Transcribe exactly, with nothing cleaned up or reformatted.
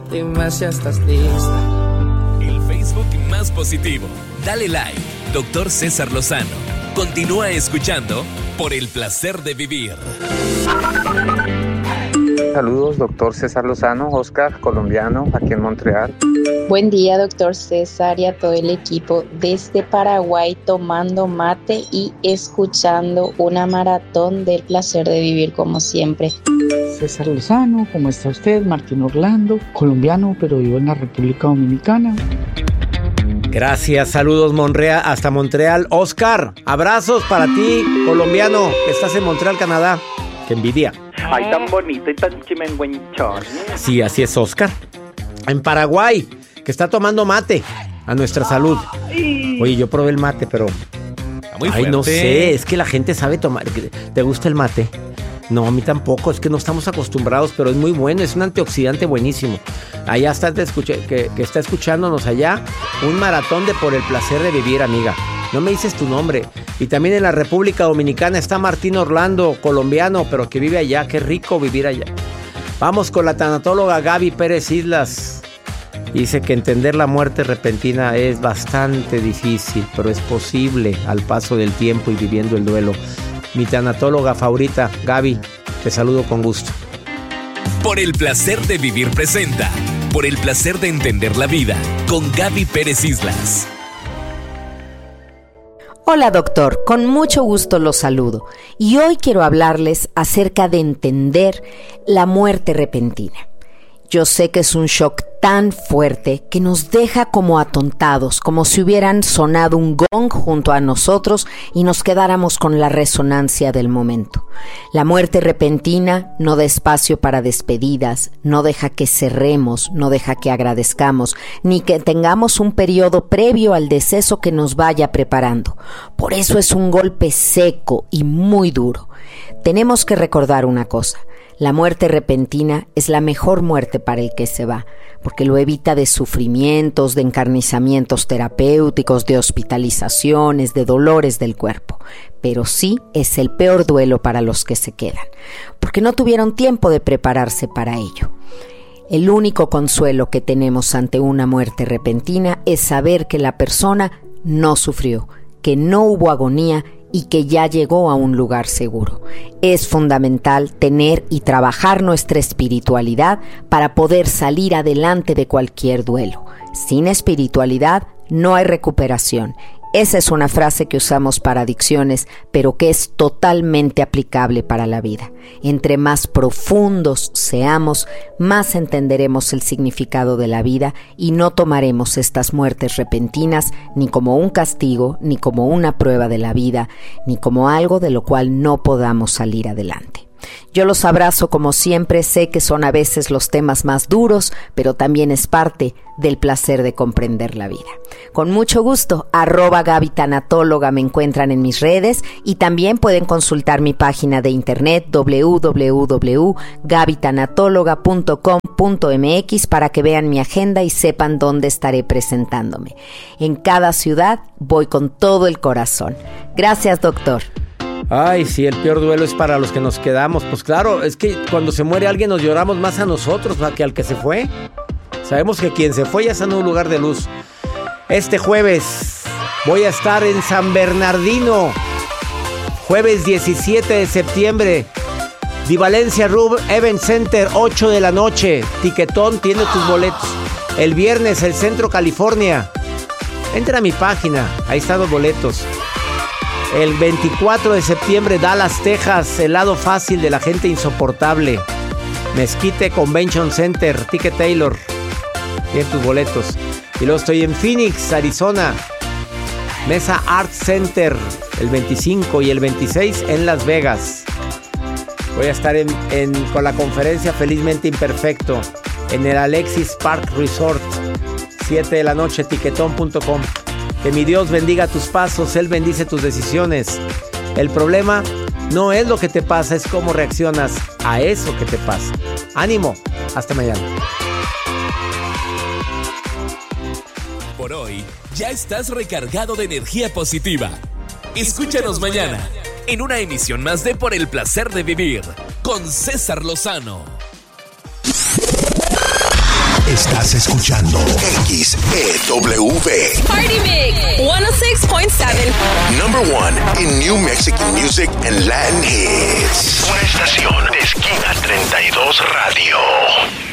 Dime si estás lista. El Facebook más positivo. Dale like, doctor César Lozano. Continúa escuchando Por el Placer de Vivir. Saludos, doctor César Lozano, Oscar, colombiano, aquí en Montreal. Buen día, doctor César, y a todo el equipo desde Paraguay, tomando mate y escuchando una maratón del placer de vivir como siempre. César Lozano, ¿cómo está usted? Martín Orlando, colombiano, pero vivo en la República Dominicana. Gracias, saludos Monrea, hasta Montreal. Oscar, abrazos para ti, colombiano, que estás en Montreal, Canadá. ¡Qué envidia! Ay, tan bonito y tan chimenguenchón. Sí, así es, Oscar. En Paraguay, que está tomando mate a nuestra salud. Oye, yo probé el mate, pero... Muy Ay, fuerte. no sé, es que la gente sabe tomar. ¿Te gusta el mate? No, a mí tampoco, es que no estamos acostumbrados, pero es muy bueno, es un antioxidante buenísimo. Allá está, te escuché, que, que está escuchándonos allá, un maratón de Por el Placer de Vivir, amiga. No me dices tu nombre. Y también en la República Dominicana está Martín Orlando, colombiano, pero que vive allá. Qué rico vivir allá. Vamos con la tanatóloga Gaby Pérez Islas. Dice que entender la muerte repentina es bastante difícil, pero es posible al paso del tiempo y viviendo el duelo. Mi tanatóloga favorita, Gaby, te saludo con gusto. Por el Placer de Vivir presenta Por el Placer de Entender la Vida con Gaby Pérez Islas. Hola doctor, con mucho gusto los saludo y hoy quiero hablarles acerca de entender la muerte repentina. Yo sé que es un shock tan fuerte que nos deja como atontados, como si hubieran sonado un gong junto a nosotros y nos quedáramos con la resonancia del momento. La muerte repentina no da espacio para despedidas, no deja que cerremos, no deja que agradezcamos, ni que tengamos un periodo previo al deceso que nos vaya preparando. Por eso es un golpe seco y muy duro. Tenemos que recordar una cosa. La muerte repentina es la mejor muerte para el que se va, porque lo evita de sufrimientos, de encarnizamientos terapéuticos, de hospitalizaciones, de dolores del cuerpo. Pero sí es el peor duelo para los que se quedan, porque no tuvieron tiempo de prepararse para ello. El único consuelo que tenemos ante una muerte repentina es saber que la persona no sufrió, que no hubo agonía y que ya llegó a un lugar seguro. Es fundamental tener y trabajar nuestra espiritualidad para poder salir adelante de cualquier duelo. Sin espiritualidad no hay recuperación. Esa es una frase que usamos para adicciones, pero que es totalmente aplicable para la vida. Entre más profundos seamos, más entenderemos el significado de la vida y no tomaremos estas muertes repentinas ni como un castigo, ni como una prueba de la vida, ni como algo de lo cual no podamos salir adelante. Yo los abrazo como siempre, sé que son a veces los temas más duros, pero también es parte del placer de comprender la vida. Con mucho gusto, arroba Gaby Tanatóloga me encuentran en mis redes y también pueden consultar mi página de internet doble u doble u doble u punto gaby tanatóloga punto com punto m x para que vean mi agenda y sepan dónde estaré presentándome. En cada ciudad voy con todo el corazón. Gracias, doctor. Ay, sí, el peor duelo es para los que nos quedamos. Pues claro, es que cuando se muere alguien nos lloramos más a nosotros que al que se fue. Sabemos que quien se fue ya está en un lugar de luz. Este jueves voy a estar en San Bernardino. Jueves diecisiete de septiembre. Di Valencia Rub Event Center, ocho de la noche. Tiquetón tiene tus boletos. El viernes, el Centro California. Entra a mi página, ahí están los boletos. El veinticuatro de septiembre, Dallas, Texas, el lado fácil de la gente insoportable. Mezquite Convention Center, Ticket Taylor. Tienen tus boletos. Y luego estoy en Phoenix, Arizona. Mesa Art Center, el veinticinco y el veintiséis en Las Vegas. Voy a estar en, en, con la conferencia Felizmente Imperfecto en el Alexis Park Resort. siete de la noche, tiquetón punto com. Que mi Dios bendiga tus pasos, Él bendice tus decisiones. El problema no es lo que te pasa, es cómo reaccionas a eso que te pasa. Ánimo, hasta mañana. Por hoy, ya estás recargado de energía positiva. Escúchanos mañana en una emisión más de Por el Placer de Vivir con César Lozano. Estás escuchando X E W. Party Mix ciento seis punto siete. Number one in New Mexican music and Latin hits. Una estación de Esquina treinta y dos Radio.